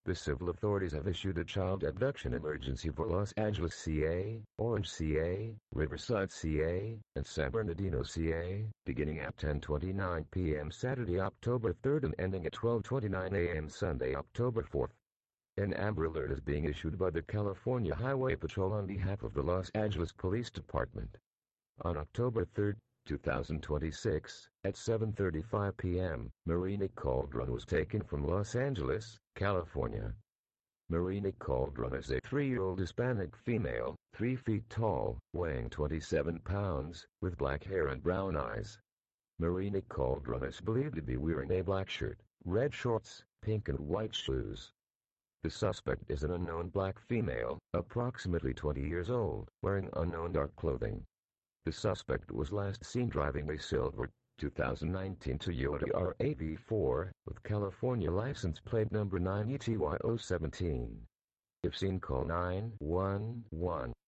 The civil authorities have issued a child abduction emergency for Los Angeles, CA, Orange, CA, Riverside, CA, and San Bernardino, CA, beginning at 10:29 p.m. Saturday, October 3rd and ending at 12:29 a.m. Sunday, October 4th. An Amber Alert is being issued by the California Highway Patrol on behalf of the Los Angeles Police Department. On October 3rd, 2026, at 7:35 p.m., Marina Calderon was taken from Los Angeles, California. Marina Calderon is a 3-year-old Hispanic female, 3 feet tall, weighing 27 pounds, with black hair and brown eyes. Marina Calderon is believed to be wearing a black shirt, red shorts, pink and white shoes. The suspect is an unknown black female, approximately 20 years old, wearing unknown dark clothing. The suspect was last seen driving a silver 2019 Toyota RAV4 with California license plate number 9ETY017. If seen, call 911.